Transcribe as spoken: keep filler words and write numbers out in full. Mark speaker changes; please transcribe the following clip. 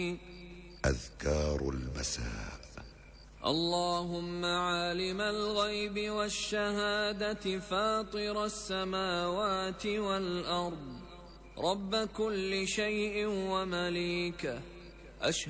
Speaker 1: أذكار المساء.
Speaker 2: اللهم عالم الغيب والشهادة فاطر السماوات والأرض رب كل شيء ومليكه، أشهد